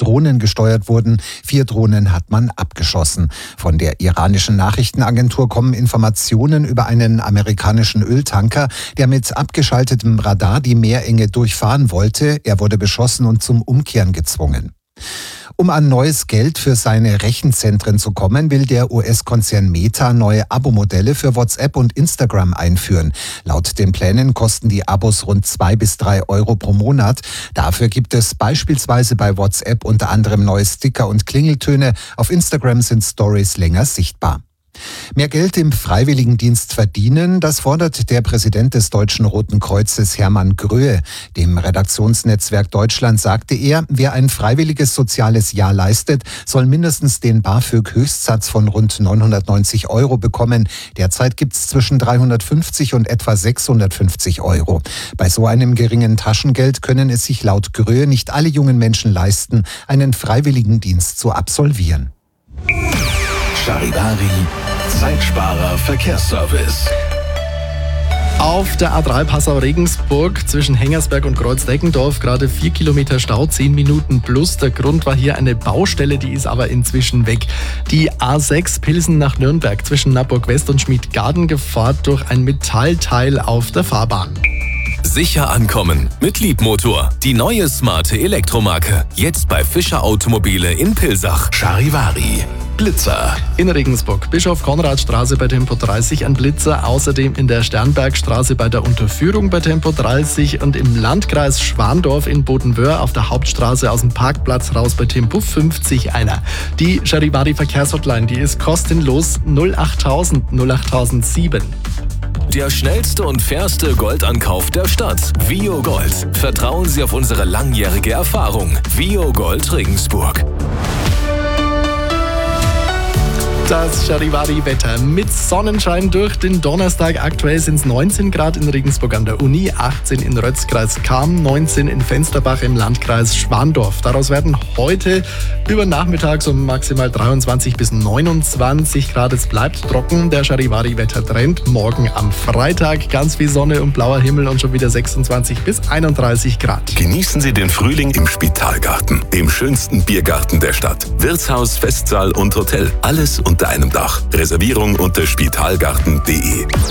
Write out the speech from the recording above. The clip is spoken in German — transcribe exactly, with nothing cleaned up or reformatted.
Drohnen gesteuert wurden. Vier Drohnen hat man abgeschossen. Von der iranischen Nachrichtenagentur kommen Informationen über einen amerikanischen Öltanker, der mit abgeschaltetem Radar die Meerenge durchfahren wollte. Er wurde beschossen und zum Umkehren gezwungen. Um an neues Geld für seine Rechenzentren zu kommen, will der U S-Konzern Meta neue Abo-Modelle für WhatsApp und Instagram einführen. Laut den Plänen kosten die Abos rund zwei bis drei Euro pro Monat. Dafür gibt es beispielsweise bei WhatsApp unter anderem neue Sticker und Klingeltöne. Auf Instagram sind Stories länger sichtbar. Mehr Geld im Freiwilligendienst verdienen, das fordert der Präsident des Deutschen Roten Kreuzes Hermann Gröhe. Dem Redaktionsnetzwerk Deutschland sagte er, wer ein freiwilliges soziales Jahr leistet, soll mindestens den BAföG-Höchstsatz von rund neunhundertneunzig Euro bekommen. Derzeit gibt es zwischen dreihundertfünfzig und etwa sechshundertfünfzig Euro. Bei so einem geringen Taschengeld können es sich laut Gröhe nicht alle jungen Menschen leisten, einen Freiwilligendienst zu absolvieren. Charivari, Zeitsparer Verkehrsservice. Auf der A drei Passau-Regensburg zwischen Hengersberg und Kreuz-Deckendorf gerade vier Kilometer Stau, zehn Minuten plus. Der Grund war hier eine Baustelle, die ist aber inzwischen weg. Die A sechs Pilsen nach Nürnberg zwischen Naburg West und Schmiedgarden gefahrt durch ein Metallteil auf der Fahrbahn. Sicher ankommen mit Liebmotor. Die neue smarte Elektromarke. Jetzt bei Fischer Automobile in Pilsach. Charivari. Blitzer. In Regensburg, Bischof-Konrad-Straße bei Tempo dreißig ein Blitzer, außerdem in der Sternbergstraße bei der Unterführung bei Tempo dreißig und im Landkreis Schwandorf in Bodenwöhr auf der Hauptstraße aus dem Parkplatz raus bei Tempo fünfzig einer. Die Charivari Verkehrshotline, die ist kostenlos null achttausend null achttausendsieben. Der schnellste und fairste Goldankauf der Stadt. Vio Gold. Vertrauen Sie auf unsere langjährige Erfahrung. Vio Gold Regensburg. Das Charivari-Wetter mit Sonnenschein durch den Donnerstag. Aktuell sind es neunzehn Grad in Regensburg an der Uni, achtzehn in Rötzkreis Cham, neunzehn in Fensterbach im Landkreis Schwandorf. Daraus werden heute über Nachmittag so maximal dreiundzwanzig bis neunundzwanzig Grad. Es bleibt trocken. Der Charivari-Wettertrend morgen am Freitag. Ganz viel Sonne und blauer Himmel und schon wieder sechsundzwanzig bis einunddreißig Grad. Genießen Sie den Frühling im Spitalgarten, dem schönsten Biergarten der Stadt. Wirtshaus, Festsaal und Hotel. Alles unter einem Dach. Reservierung unter spitalgarten punkt de.